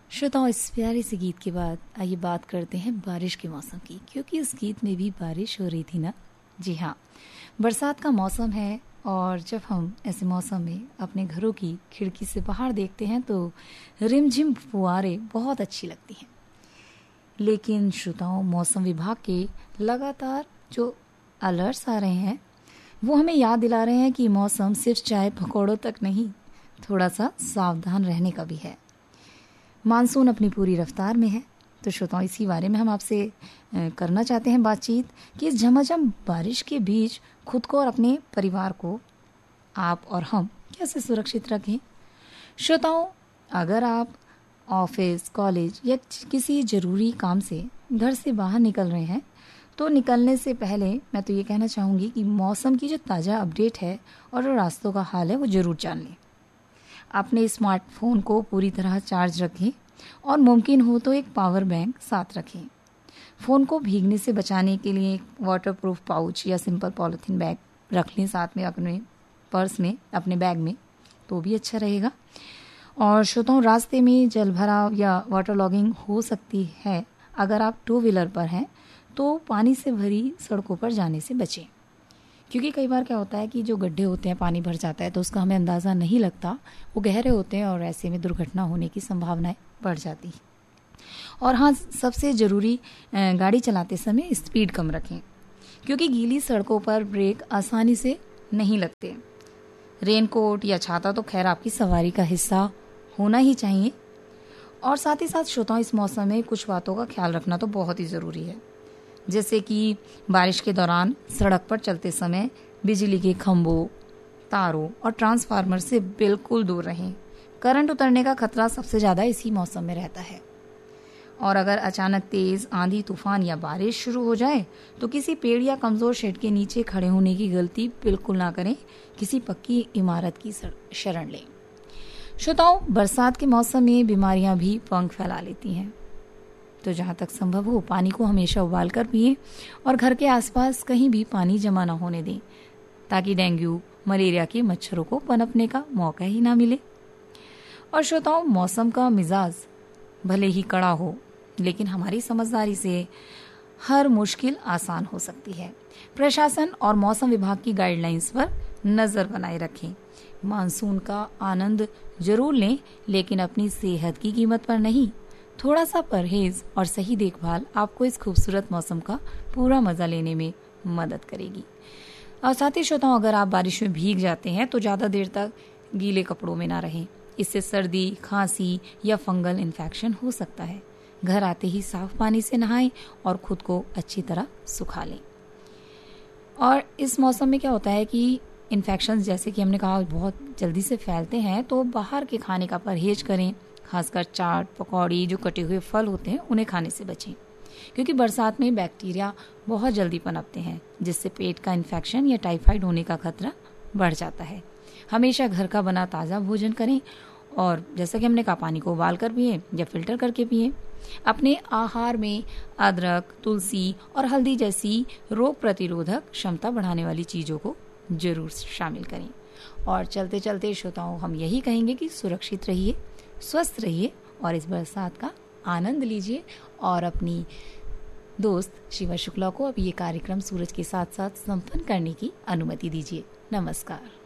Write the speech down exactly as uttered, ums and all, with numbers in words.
श्रोताओं, इस प्यारे से गीत के बाद आइए बात करते हैं बारिश के मौसम की, क्योंकि इस गीत में भी बारिश हो रही थी ना। जी हाँ, बरसात का मौसम है और जब हम ऐसे मौसम में अपने घरों की खिड़की से बाहर देखते हैं तो रिमझिम फुहारें बहुत अच्छी लगती हैं। लेकिन श्रोताओं, मौसम विभाग के लगातार जो अलर्ट्स आ रहे हैं वो हमें याद दिला रहे हैं कि मौसम सिर्फ चाय पकौड़ों तक नहीं, थोड़ा सा सावधान रहने का भी है। मानसून अपनी पूरी रफ्तार में है, तो श्रोताओं इसी बारे में हम आपसे करना चाहते हैं बातचीत कि इस झमाझम बारिश के बीच खुद को और अपने परिवार को आप और हम कैसे सुरक्षित रखें। श्रोताओं, अगर आप ऑफिस, कॉलेज या किसी ज़रूरी काम से घर से बाहर निकल रहे हैं तो निकलने से पहले मैं तो ये कहना चाहूँगी कि मौसम की जो ताज़ा अपडेट है और जो रास्तों का हाल है वो ज़रूर जान लें। अपने स्मार्टफोन को पूरी तरह चार्ज रखें और मुमकिन हो तो एक पावर बैंक साथ रखें। फ़ोन को भीगने से बचाने के लिए एक वाटरप्रूफ पाउच या सिंपल पॉलीथीन बैग रख लें साथ में, अपने पर्स में, अपने बैग में, तो भी अच्छा रहेगा। और श्रोताओं, रास्ते में जल भराव या वाटर लॉगिंग हो सकती है। अगर आप टू व्हीलर पर हैं तो पानी से भरी सड़कों पर जाने से बचें, क्योंकि कई बार क्या होता है कि जो गड्ढे होते हैं, पानी भर जाता है तो उसका हमें अंदाज़ा नहीं लगता, वो गहरे होते हैं और ऐसे में दुर्घटना होने की संभावनाएं बढ़ जाती हैं। और हाँ, सबसे ज़रूरी, गाड़ी चलाते समय स्पीड कम रखें, क्योंकि गीली सड़कों पर ब्रेक आसानी से नहीं लगते। रेनकोट या छाता तो खैर आपकी सवारी का हिस्सा होना ही चाहिए। और साथ ही साथ श्रोताओं, इस मौसम में कुछ बातों का ख्याल रखना तो बहुत ही ज़रूरी है, जैसे कि बारिश के दौरान सड़क पर चलते समय बिजली के खंभों, तारों और ट्रांसफार्मर से बिल्कुल दूर रहें। करंट उतरने का खतरा सबसे ज़्यादा इसी मौसम में रहता है। और अगर अचानक तेज़ आंधी, तूफान या बारिश शुरू हो जाए तो किसी पेड़ या कमज़ोर शेड के नीचे खड़े होने की गलती बिल्कुल ना करें। किसी पक्की इमारत की शरण लें। श्रोताओं, बरसात के मौसम में बीमारियां भी पंख फैला लेती हैं, तो जहाँ तक संभव हो पानी को हमेशा उबाल कर पिएं और घर के आसपास कहीं भी पानी जमा ना होने दें, ताकि डेंगू, मलेरिया के मच्छरों को पनपने का मौका ही ना मिले। और श्रोताओं, मौसम का मिजाज भले ही कड़ा हो, लेकिन हमारी समझदारी से हर मुश्किल आसान हो सकती है। प्रशासन और मौसम विभाग की गाइडलाइंस पर नजर बनाए रखें। मानसून का आनंद जरूर लें, लेकिन अपनी सेहत की कीमत पर नहीं। थोड़ा सा परहेज और सही देखभाल आपको इस खूबसूरत मौसम का पूरा मजा लेने में मदद करेगी। और साथ ही श्रोताओं, अगर आप बारिश में भीग जाते हैं तो ज्यादा देर तक गीले कपड़ों में ना रहें, इससे सर्दी, खांसी या फंगल इन्फेक्शन हो सकता है। घर आते ही साफ पानी से नहाएं और खुद को अच्छी तरह सुखा लें। और इस मौसम में क्या होता है कि इन्फेक्शन, जैसे कि हमने कहा, बहुत जल्दी से फैलते हैं, तो बाहर के खाने का परहेज करें। खासकर चाट, पकौड़ी, जो कटे हुए फल होते हैं उन्हें खाने से बचें, क्योंकि बरसात में बैक्टीरिया बहुत जल्दी पनपते हैं, जिससे पेट का इन्फेक्शन या टाइफाइड होने का खतरा बढ़ जाता है। हमेशा घर का बना ताज़ा भोजन करें और जैसा कि हमने कहा, पानी को उबाल कर पिएं या फिल्टर करके पिएं। अपने आहार में अदरक, तुलसी और हल्दी जैसी रोग प्रतिरोधक क्षमता बढ़ाने वाली चीज़ों को जरूर शामिल करें। और चलते चलते श्रोताओं, हम यही कहेंगे कि सुरक्षित रहिए, स्वस्थ रहिए और इस बरसात का आनंद लीजिए। और अपनी दोस्त शिवा शुक्ला को अब ये कार्यक्रम सूरज के साथ साथ संपन्न करने की अनुमति दीजिए। नमस्कार।